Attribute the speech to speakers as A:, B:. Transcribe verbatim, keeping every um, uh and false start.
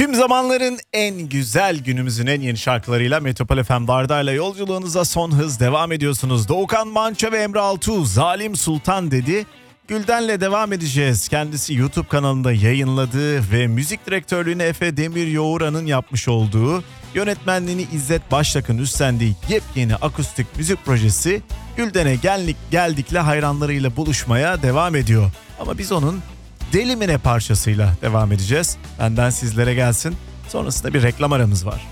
A: Tüm zamanların en güzel günümüzün en yeni şarkılarıyla Metropol F M'de Arda'yla yolculuğunuza son hız devam ediyorsunuz. Doğukan Manço ve Emre Altuğ Zalim Sultan dedi. Gülden'le devam edeceğiz. Kendisi YouTube kanalında yayınladığı ve müzik direktörlüğünü Efe Demir Yoğuran'ın yapmış olduğu, yönetmenliğini İzzet Baştak'ın üstlendiği yepyeni akustik müzik projesi Gülden'e geldik, geldikle hayranlarıyla buluşmaya devam ediyor. Ama biz onun Deli Mine parçasıyla devam edeceğiz. Benden sizlere gelsin. Sonrasında bir reklam aramız var.